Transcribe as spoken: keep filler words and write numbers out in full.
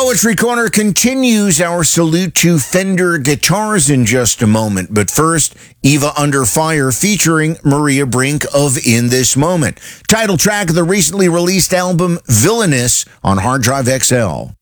Poetry Corner continues our salute to Fender guitars in just a moment. But first, Eva Under Fire featuring Maria Brink of In This Moment. Title track of the recently released album Villainous on Hard Drive X L.